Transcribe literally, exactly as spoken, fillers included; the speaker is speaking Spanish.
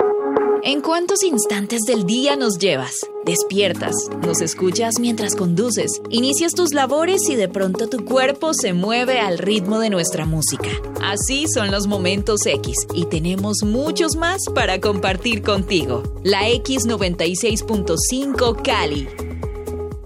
¿En cuántos instantes del día nos llevas? Despiertas, nos escuchas mientras conduces, inicias tus labores y de pronto tu cuerpo se mueve al ritmo de nuestra música. Así son los momentos X y tenemos muchos más para compartir contigo. La X noventa y seis punto cinco Cali.